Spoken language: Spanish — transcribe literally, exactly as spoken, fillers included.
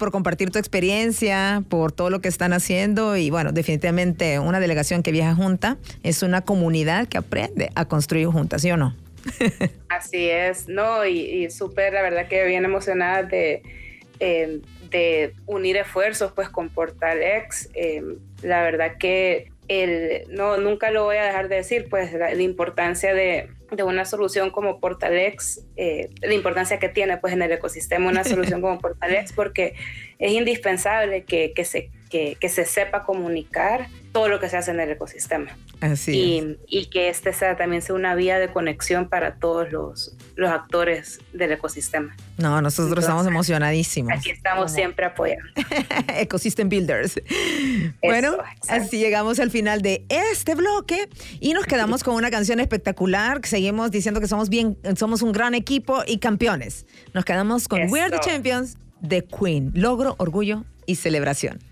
por compartir tu experiencia, por todo lo que están haciendo y bueno, definitivamente una delegación que viaja junta es una comunidad que aprende a construir juntas, ¿sí o no? Así es, no, y, y súper, la verdad que bien emocionada de, eh, de unir esfuerzos pues con Portalex. Eh, la verdad que el, no, nunca lo voy a dejar de decir, pues la, la importancia de, de una solución como Portalex, eh, la importancia que tiene pues en el ecosistema una solución como Portalex, porque es indispensable que, que, se, que, que se sepa comunicar todo lo que se hace en el ecosistema. Así y, es. y que este sea, también sea una vía de conexión para todos los, los actores del ecosistema. No, nosotros Entonces, estamos emocionadísimos. Aquí estamos Como... siempre apoyando. Ecosystem Builders. Eso, bueno, exacto. Así llegamos al final de este bloque y nos quedamos con una canción espectacular. Seguimos diciendo que somos bien, somos un gran equipo y campeones. Nos quedamos con Eso. We Are the Champions de Queen. Logro, orgullo y celebración.